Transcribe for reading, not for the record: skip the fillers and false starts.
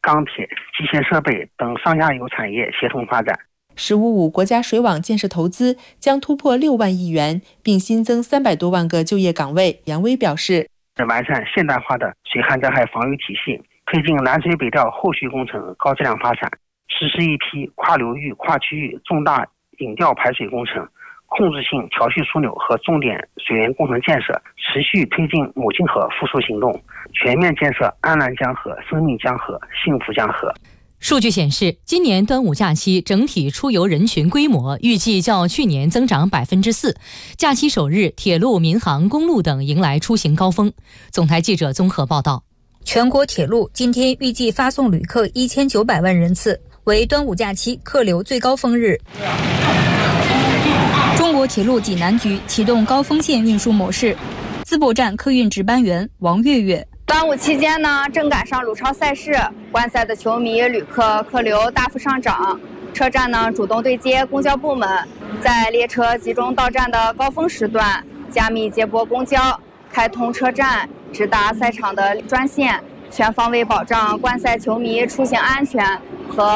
钢铁、机械设备等上下游产业协同发展。 “15+5”国家水网建设投资将突破6万亿元，并新增300多万个就业岗位。杨威表示， 完善现代化的水旱灾害防御体系，推进南水北调后续工程高质量发展，实施一批跨流域、跨区域重大引调排水工程、控制性调蓄枢纽和重点水源工程建设，持续推进母亲河复苏行动，全面建设安澜江河、生命江河、幸福江河。 数据显示，今年端午假期整体出游人群规模预计较去年增长4%。假期首日，铁路、民航、公路等迎来出行高峰。总台记者综合报道。 全国铁路今天预计发送旅客1900万人次，为端午假期客流最高峰日。中国铁路济南局启动高峰线运输模式，淄博站客运值班员王月月。 端午期间呢，正赶上鲁超赛事，观赛的球迷、旅客客流大幅上涨。车站呢主动对接公交部门，在列车集中到站的高峰时段，加密接驳公交，开通车站直达赛场的专线，全方位保障观赛球迷出行安全和